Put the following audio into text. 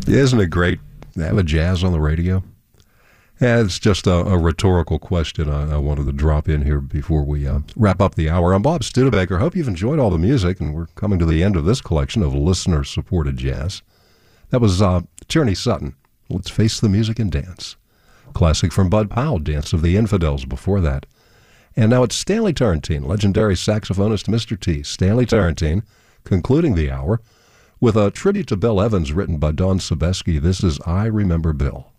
Isn't it great to have a jazz on the radio? Yeah, it's just a rhetorical question I wanted to drop in here before we wrap up the hour. I'm Bob Studebaker. Hope you've enjoyed all the music, and we're coming to the end of this collection of listener-supported jazz. That was Tierney Sutton. Let's Face the Music and Dance. Classic from Bud Powell, Dance of the Infidels before that. And now it's Stanley Turrentine, legendary saxophonist Mr. T. Stanley Turrentine, concluding the hour with a tribute to Bill Evans written by Don Sebesky. This is I Remember Bill.